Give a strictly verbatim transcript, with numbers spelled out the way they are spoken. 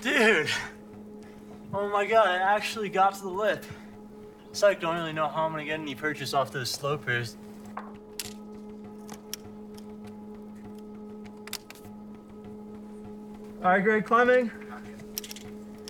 Dude! Oh my god, I actually got to the lip. Psych, don't really know how I'm gonna get any purchase off those slopers. All right, Greg, climbing.